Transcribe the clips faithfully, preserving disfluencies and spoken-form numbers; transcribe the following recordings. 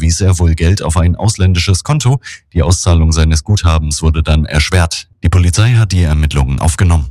überwies er wohl Geld auf ein ausländisches Konto. Die Auszahlung seines Guthabens wurde dann erschwert. Die Polizei hat die Ermittlungen aufgenommen.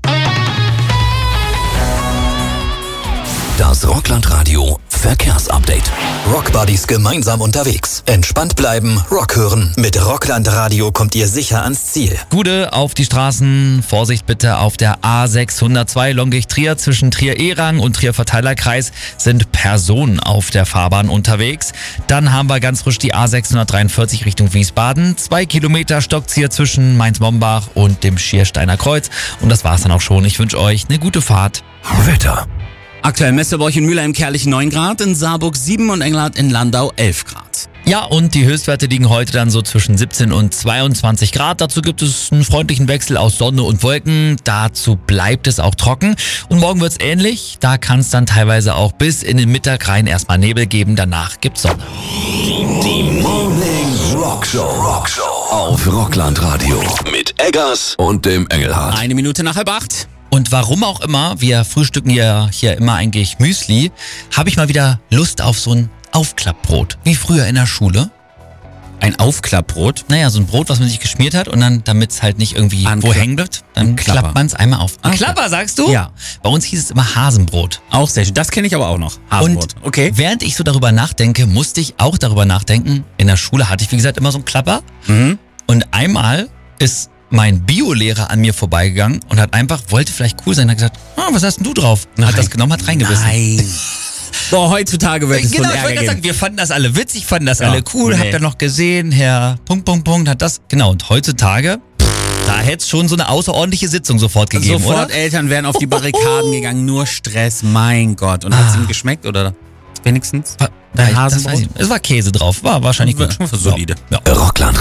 Das Rockland-Radio Verkehrsupdate. Rockbuddies gemeinsam unterwegs. Entspannt bleiben, Rock hören. Mit Rockland-Radio kommt ihr sicher ans Ziel. Gude auf die Straßen. Vorsicht bitte auf der A sechshundertzwei Longicht-Trier. Zwischen Trier-Ehrang und Trier-Verteilerkreis sind Personen auf der Fahrbahn unterwegs. Dann haben wir ganz frisch die A sechshundertdreiundvierzig Richtung Wiesbaden. Zwei Kilometer stockt's hier zwischen Mainz-Mombach und dem Schiersteiner Kreuz. Und das war's dann auch schon. Ich wünsche euch eine gute Fahrt. Wetter. Aktuell Messeburg in Müller im Kerlichen neun Grad, in Saarburg sieben und Engelhardt in Landau elf Grad. Ja, und die Höchstwerte liegen heute dann so zwischen siebzehn und zweiundzwanzig Grad. Dazu gibt es einen freundlichen Wechsel aus Sonne und Wolken. Dazu bleibt es auch trocken. Und morgen wird's ähnlich. Da kann es dann teilweise auch bis in den Mittag rein erstmal Nebel geben. Danach gibt's Sonne. Die Morning Rockshow. Rockshow auf Rockland Radio mit Eggers und dem Engelhardt. Eine Minute nach halb acht. Und warum auch immer, wir frühstücken ja hier immer eigentlich Müsli, habe ich mal wieder Lust auf so ein Aufklappbrot. Wie früher in der Schule. Ein Aufklappbrot? Naja, so ein Brot, was man sich geschmiert hat und dann, damit es halt nicht irgendwie Ankla- wo hängen bleibt, dann Klapper. klappt man es einmal auf. Ah, okay. Klapper, sagst du? Ja. Bei uns hieß es immer Hasenbrot. Auch sehr schön. Das kenne ich aber auch noch. Hasenbrot. Und okay. während ich so darüber nachdenke, musste ich auch darüber nachdenken. In der Schule hatte ich, wie gesagt, immer so einen Klapper. Mhm. Und einmal ist mein Biolehrer an mir vorbeigegangen und hat einfach, wollte vielleicht cool sein, hat gesagt, ah, was hast denn du drauf? Nein. Hat das genommen, hat reingebissen. Nein. Boah, heutzutage wird es Genau, von ich Ärger wollte gerade geben. sagen, wir fanden das alle witzig, fanden das Ja, alle cool, nee. habt ihr noch gesehen, Herr Punkt, Punkt, Punkt, hat das, genau, und heutzutage, da hätte es schon so eine außerordentliche Sitzung sofort gegeben, Sofort oder? Eltern wären auf die Barrikaden gegangen, nur Stress, mein Gott. Und hat es ihm geschmeckt, oder? Wenigstens? War- Dein das Hasenbrot? weiß ich nicht. Es war Käse drauf, war wahrscheinlich War gut. schon solide. Ja. Rockland